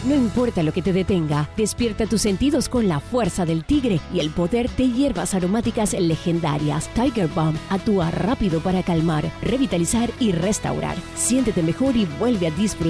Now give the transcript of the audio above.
No importa lo que te detenga, despierta tus sentidos con la fuerza del tigre y el poder de hierbas aromáticas legendarias. Tiger Balm actúa rápido para calmar, revitalizar y restaurar. Siéntete mejor y vuelve a disfrutar